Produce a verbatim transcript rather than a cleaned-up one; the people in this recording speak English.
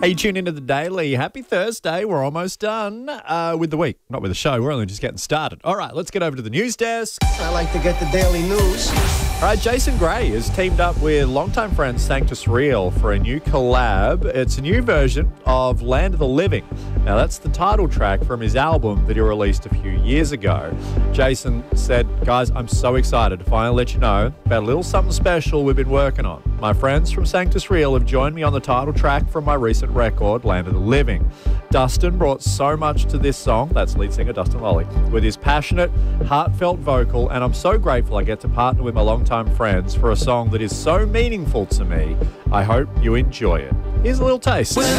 Hey, you tune into the Daily. Happy Thursday. We're almost done uh, with the week. Not with the show. We're only just getting started. All right, let's get over to the news desk. I like to get the daily news. All right, Jason Gray has teamed up with longtime friend Sanctus Real for a new collab. It's a new version of Land of the Living. Now, that's the title track from his album that he released a few years ago. Jason said, guys, I'm so excited to finally let you know about a little something special we've been working on. My friends from Sanctus Real have joined me on the title track from my recent record, Land of the Living. Dustin brought so much to this song, that's lead singer Dustin Lolly, with his passionate, heartfelt vocal, and I'm so grateful I get to partner with my longtime friends for a song that is so meaningful to me. I hope you enjoy it. Here's a little taste.